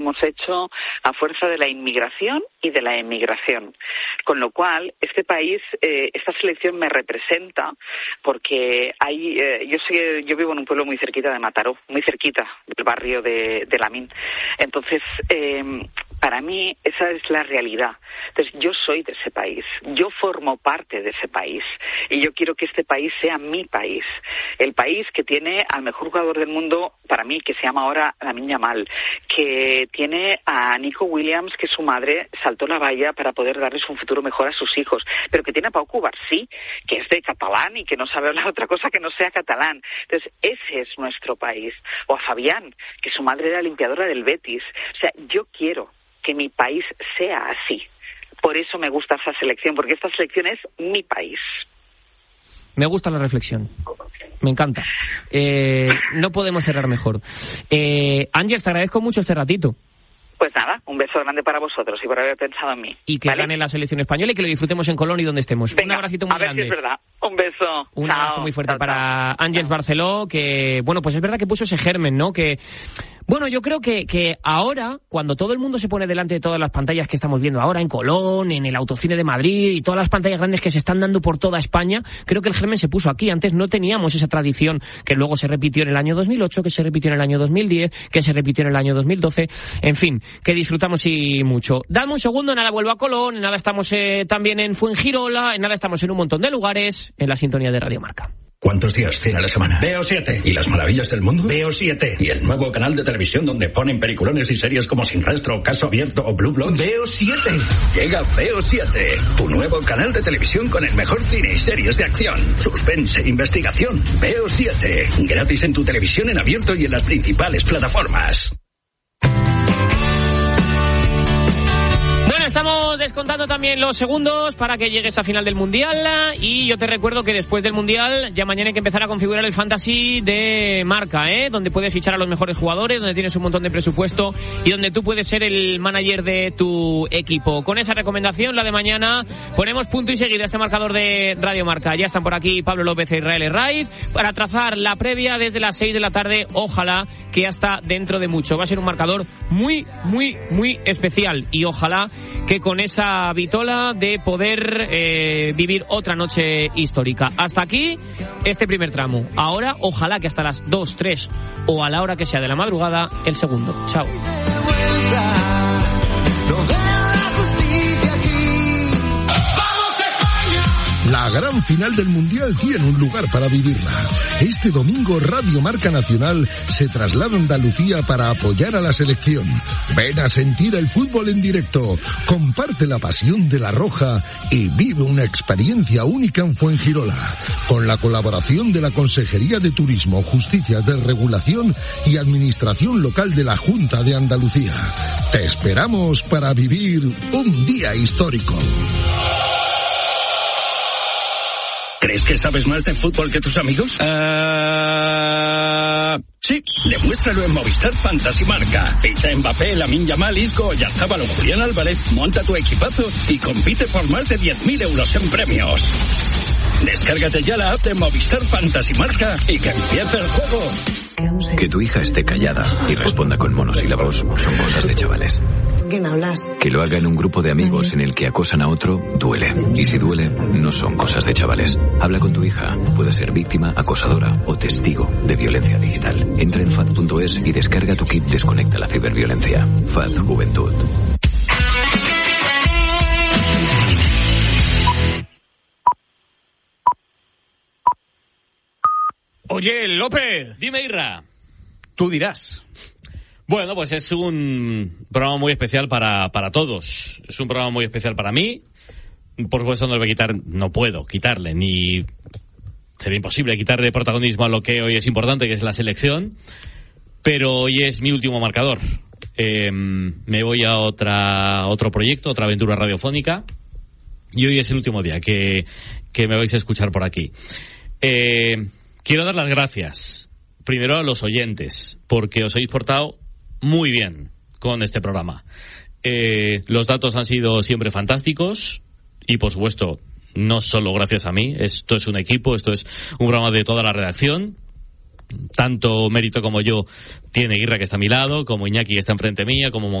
hemos hecho a fuerza de la inmigración y de la emigración. Con lo cual, este país, esta selección me representa porque yo vivo en un pueblo muy cerquita de Mataró, muy cerquita del barrio de Lamín. Entonces, para mí esa es la realidad. Entonces, yo soy de ese país, yo formo parte de ese país y yo quiero que este país sea mi país. El país que tiene al mejor jugador del mundo, para mí, que se llama ahora Lamine Yamal, que tiene a Nico Williams, que su madre saltó la valla para poder darles un futuro mejor a sus hijos, pero que tiene a Pau Cubarsí, que es de catalán y que no sabe hablar otra cosa que no sea catalán. Entonces, ese es nuestro país. O a Fabián, que su madre era limpiadora del Betis. O sea, yo quiero que mi país sea así. Por eso me gusta esa selección, porque esta selección es mi país. Me gusta la reflexión. Me encanta. No podemos cerrar mejor. Ángels, te agradezco mucho este ratito. Pues nada, un beso grande para vosotros y por haber pensado en mí. Y que gane la selección española y que lo disfrutemos en Colón y donde estemos. Venga, un abracito muy grande. A ver si es verdad. Un beso. Un abrazo muy fuerte para Ángels Barceló, que, bueno, pues es verdad que puso ese germen, ¿no? Que, bueno, yo creo que ahora, cuando todo el mundo se pone delante de todas las pantallas que estamos viendo ahora, en Colón, en el Autocine de Madrid y todas las pantallas grandes que se están dando por toda España, creo que el germen se puso aquí. Antes no teníamos esa tradición que luego se repitió en el año 2008, que se repitió en el año 2010, que se repitió en el año 2012. En fin, que disfrutamos y mucho. Dame un segundo, en nada vuelvo a Colón, en nada estamos también en Fuengirola, en nada estamos en un montón de lugares, en la sintonía de Radio Marca. ¿Cuántos días tiene a la semana? Veo 7. ¿Y las maravillas del mundo? Veo 7. ¿Y el nuevo canal de televisión donde ponen peliculones y series como Sin Rastro, Caso Abierto o Blue Bloods? Veo 7. Llega Veo 7, tu nuevo canal de televisión con el mejor cine y series de acción, suspense, investigación. Veo 7. Gratis en tu televisión en abierto y en las principales plataformas. Bueno, estamos descontando también los segundos para que llegues a final del Mundial y yo te recuerdo que después del Mundial ya mañana hay que empezar a configurar el Fantasy de Marca, donde puedes fichar a los mejores jugadores, donde tienes un montón de presupuesto y donde tú puedes ser el manager de tu equipo. Con esa recomendación, la de mañana, ponemos punto y seguida a este marcador de Radio Marca. Ya están por aquí Pablo López e Israel Herraiz para trazar la previa desde las 6 de la tarde, ojalá que hasta dentro de mucho. Va a ser un marcador muy, muy, muy especial y ojalá que con esa vitola de poder vivir otra noche histórica. Hasta aquí este primer tramo. Ahora, ojalá que hasta las 2, 3 o a la hora que sea de la madrugada, el segundo. Chao. La gran final del Mundial tiene un lugar para vivirla. Este domingo Radio Marca Nacional se traslada a Andalucía para apoyar a la selección. Ven a sentir el fútbol en directo, comparte la pasión de la Roja y vive una experiencia única en Fuengirola, con la colaboración de la Consejería de Turismo, Justicia de Regulación y Administración Local de la Junta de Andalucía. Te esperamos para vivir un día histórico. ¿Crees que sabes más de fútbol que tus amigos? Sí. Demuéstralo en Movistar Fantasy Marca. Ficha Mbappé, Lamine Yamal, Isco, Oyarzabal o Julián Álvarez. Monta tu equipazo y compite por más de 10.000 euros en premios. Descárgate ya la app de Movistar Fantasy Marca y que empiece el juego. Que tu hija esté callada y responda con monosílabos son cosas de chavales. ¿Qué me hablas? Que lo haga en un grupo de amigos en el que acosan a otro, duele. Y si duele, no son cosas de chavales. Habla con tu hija. Puede ser víctima, acosadora o testigo de violencia digital. Entra en FAD.es y descarga tu kit Desconecta la ciberviolencia. FAD Juventud. Oye, López. Dime, Irra. Tú dirás. Bueno, pues es un programa muy especial para todos. Es un programa muy especial para mí. Por supuesto no puedo quitarle, ni sería imposible quitarle protagonismo a lo que hoy es importante, que es la selección. Pero hoy es mi último marcador. Me voy a otro proyecto, otra aventura radiofónica. Y hoy es el último día que me vais a escuchar por aquí. Quiero dar las gracias primero a los oyentes, porque os habéis portado muy bien con este programa. Los datos han sido siempre fantásticos y, por supuesto, no solo gracias a mí. Esto es un equipo, esto es un programa de toda la redacción. Tanto mérito como yo tiene Irra, que está a mi lado, como Iñaki, que está enfrente mía, como